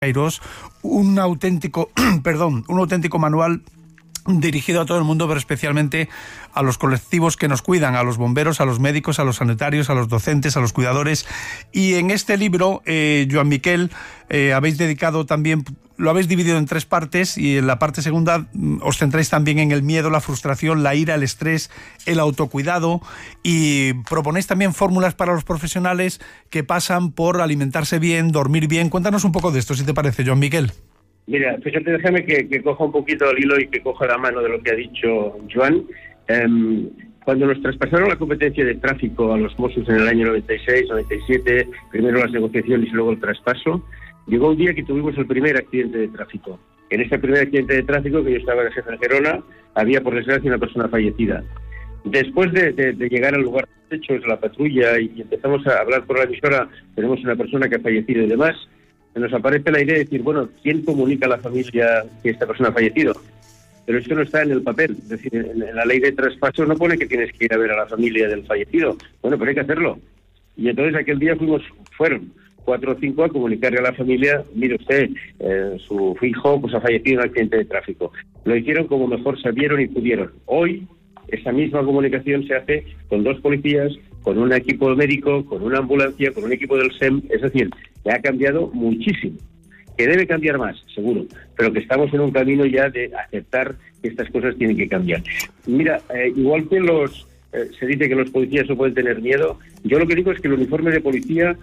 Kairos, un auténtico manual dirigido a todo el mundo, pero especialmente a los colectivos que nos cuidan, a los bomberos, a los médicos, a los sanitarios, a los docentes, a los cuidadores. Y en este libro, Joan Miquel, habéis dedicado también, lo habéis dividido en 3 partes, y en la parte segunda os centráis también en el miedo, la frustración, la ira, el estrés, el autocuidado, y proponéis también fórmulas para los profesionales que pasan por alimentarse bien, dormir bien. Cuéntanos un poco de esto, si te parece, Joan Miquel. Mira, fíjate, déjame que coja un poquito el hilo y que coja la mano de lo que ha dicho Joan. Cuando nos traspasaron la competencia de tráfico a los Mossos en el año 96, 97, primero las negociaciones y luego el traspaso, llegó un día que tuvimos el primer accidente de tráfico. En ese primer accidente de tráfico, que yo estaba de jefe en Gerona, había por desgracia una persona fallecida. Después de llegar al lugar de hechos, la patrulla, y empezamos a hablar por la emisora, tenemos una persona que ha fallecido y demás, nos aparece la idea de decir, bueno, ¿quién comunica a la familia que esta persona ha fallecido? Pero esto no está en el papel. Es decir, en la ley de traspaso no pone que tienes que ir a ver a la familia del fallecido. Bueno, pero hay que hacerlo. Y entonces aquel día fueron 4 o 5 a comunicarle a la familia, mire usted, su hijo pues ha fallecido en un accidente de tráfico. Lo hicieron como mejor sabieron y pudieron. Hoy, esa misma comunicación se hace con 2 policías, con un equipo médico, con una ambulancia, con un equipo del SEM. Es decir, que ha cambiado muchísimo. Que debe cambiar más, seguro, pero que estamos en un camino ya de aceptar que estas cosas tienen que cambiar. Mira, igual que se dice que los policías no pueden tener miedo, yo lo que digo es que el uniforme de policía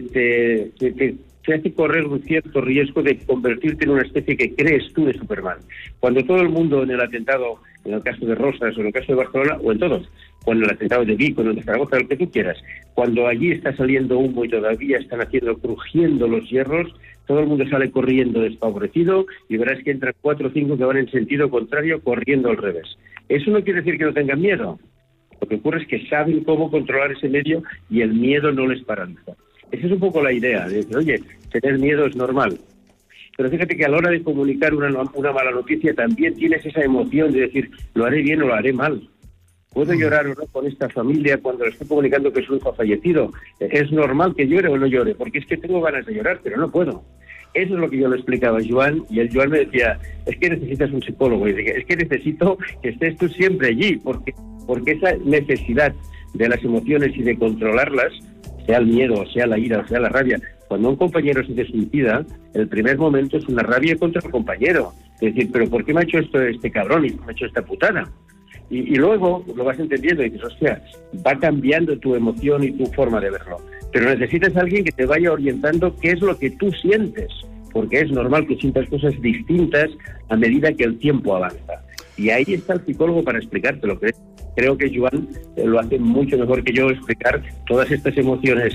te hace correr un cierto riesgo de convertirte en una especie que crees tú de Superman. Cuando todo el mundo en el atentado, en el caso de Rosas o en el caso de Barcelona, o en todos, o en el atentado de Vic o en el de Zaragoza, lo que tú quieras, cuando allí está saliendo humo y todavía están crujiendo los hierros, todo el mundo sale corriendo desfavorecido y verás que entran 4 o 5 que van en sentido contrario corriendo al revés. Eso no quiere decir que no tengan miedo. Lo que ocurre es que saben cómo controlar ese medio y el miedo no les paraliza. Esa es un poco la idea, de decir, oye, tener miedo es normal. Pero fíjate que a la hora de comunicar una mala noticia también tienes esa emoción de decir, lo haré bien o lo haré mal. ¿Puedo llorar o no con esta familia cuando le estoy comunicando que su hijo ha fallecido? ¿Es normal que llore o no llore? Porque es que tengo ganas de llorar, pero no puedo. Eso es lo que yo le explicaba a Joan, y el Joan me decía, es que necesitas un psicólogo. Y dije, es que necesito que estés tú siempre allí, porque esa necesidad de las emociones y de controlarlas, sea el miedo, sea la ira, o sea la rabia, cuando un compañero se suicida, el primer momento es una rabia contra el compañero. Es decir, ¿pero por qué me ha hecho esto este cabrón y me ha hecho esta putada? Y luego lo vas entendiendo y dices, hostia, va cambiando tu emoción y tu forma de verlo. Pero necesitas a alguien que te vaya orientando qué es lo que tú sientes, porque es normal que sientas cosas distintas a medida que el tiempo avanza. Y ahí está el psicólogo para explicártelo. Creo que Joan lo hace mucho mejor que yo, explicar todas estas emociones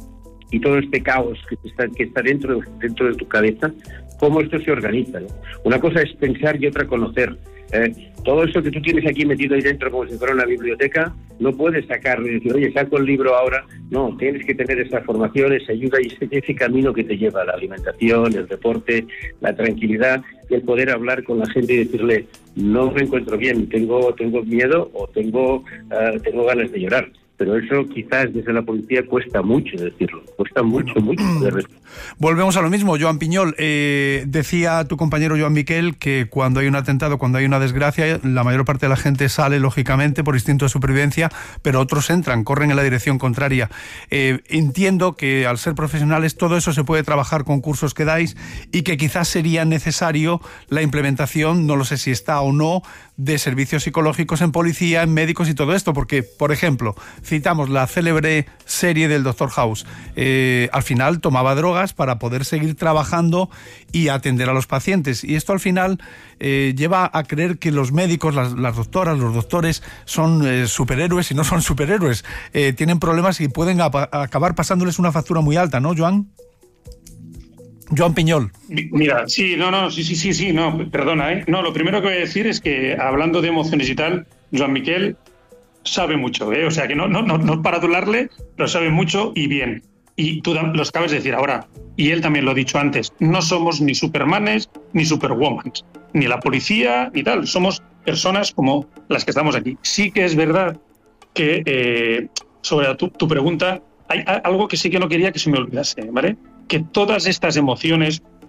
y todo este caos que está dentro de tu cabeza, cómo esto se organiza, ¿no? Una cosa es pensar y otra conocer. Todo eso que tú tienes aquí metido ahí dentro como si fuera una biblioteca, no puedes sacarlo y decir, oye, saco el libro ahora. No, tienes que tener esa formación, esa ayuda y ese camino que te lleva a la alimentación, el deporte, la tranquilidad, y el poder hablar con la gente y decirle, no me encuentro bien, tengo miedo o tengo ganas de llorar. Pero eso quizás desde la policía cuesta mucho decirlo, mucho. Volvemos a lo mismo, Joan Piñol. Decía tu compañero Joan Miquel que cuando hay un atentado, cuando hay una desgracia, la mayor parte de la gente sale, lógicamente, por instinto de supervivencia, pero otros corren en la dirección contraria. Entiendo que al ser profesionales todo eso se puede trabajar con cursos que dais y que quizás sería necesario la implementación, no lo sé si está o no, de servicios psicológicos en policía, en médicos y todo esto, porque, por ejemplo, citamos la célebre serie del Dr. House. Al final tomaba drogas para poder seguir trabajando y atender a los pacientes. Y esto al final lleva a creer que los médicos, las doctoras, los doctores son superhéroes y no son superhéroes. Tienen problemas y pueden acabar pasándoles una factura muy alta, ¿no, Joan? Joan Piñol. Mira, sí, perdona, No, lo primero que voy a decir es que, hablando de emociones y tal, Joan Miquel sabe mucho, o sea que no para adularle, pero sabe mucho y bien. Y tú lo acabas de decir ahora, y él también lo ha dicho antes, no somos ni supermanes ni superwomans, ni la policía ni tal, somos personas como las que estamos aquí. Sí que es verdad que, sobre tu pregunta, hay algo que sí que no quería que se me olvidase, ¿vale? Que todas estas emociones,